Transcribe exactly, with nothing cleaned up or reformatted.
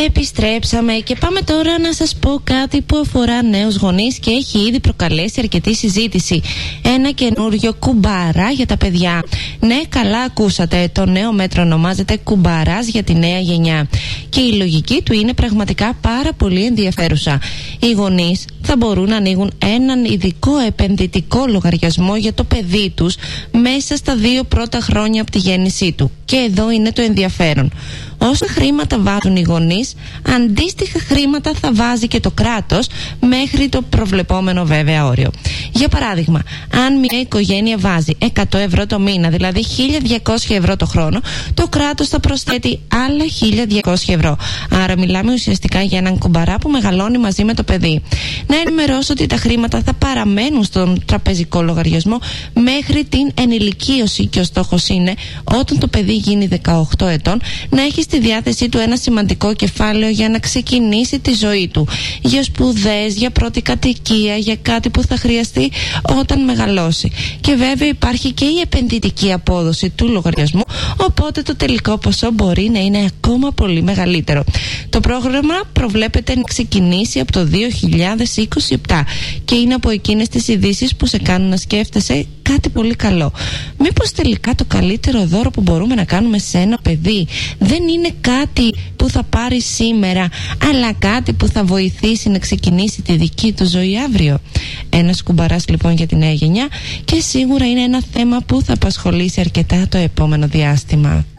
Επιστρέψαμε και πάμε τώρα να σας πω κάτι που αφορά νέους γονείς και έχει ήδη προκαλέσει αρκετή συζήτηση. Ένα καινούριο κουμπάρα για τα παιδιά. Ναι, καλά ακούσατε. Το νέο μέτρο ονομάζεται κουμπάρας για τη νέα γενιά. Και η λογική του είναι πραγματικά πάρα πολύ ενδιαφέρουσα. Οι γονείς θα μπορούν να ανοίγουν έναν ειδικό επενδυτικό λογαριασμό για το παιδί τους μέσα στα δύο πρώτα χρόνια από τη γέννησή του. Και εδώ είναι το ενδιαφέρον. Όσα χρήματα βάζουν οι γονείς, αντίστοιχα χρήματα θα βάζει και το κράτος μέχρι το προβλεπόμενο βέβαια όριο. Για παράδειγμα, αν μια οικογένεια βάζει εκατό ευρώ το μήνα, δηλαδή χίλια διακόσια ευρώ το χρόνο, το κράτος θα προσθέτει άλλα χίλια διακόσια ευρώ. Άρα μιλάμε ουσιαστικά για έναν κουμπαρά που μεγαλώνει μαζί με το παιδί. Να ενημερώσω ότι τα χρήματα θα παραμένουν στον τραπεζικό λογαριασμό μέχρι την ενηλικίωση και ο στόχος είναι όταν το παιδί γίνει δεκαοκτώ ετών να έχει στη διάθεσή του ένα σημαντικό κεφάλαιο για να ξεκινήσει τη ζωή του, για σπουδές, για πρώτη κατοικία, για κάτι που θα χρειαστεί όταν μεγαλώσει. Και βέβαια υπάρχει και η επενδυτική απόδοση του λογαριασμού, οπότε το τελικό ποσό μπορεί να είναι ακόμα πολύ μεγαλύτερο. Το πρόγραμμα προβλέπεται να ξεκινήσει από το δύο χιλιάδες είκοσι επτά και είναι από εκείνες τις ειδήσεις που σε κάνουν να σκέφτεσαι κάτι πολύ καλό. Μήπως τελικά το καλύτερο δώρο που μπορούμε να κάνουμε σε ένα παιδί δεν είναι κάτι που θα πάρει σήμερα, αλλά κάτι που θα βοηθήσει να ξεκινήσει τη δική του ζωή αύριο? Ένας κουμπαράς λοιπόν για τη νέα γενιά και σίγουρα είναι ένα θέμα που θα απασχολήσει αρκετά το επόμενο διάστημα.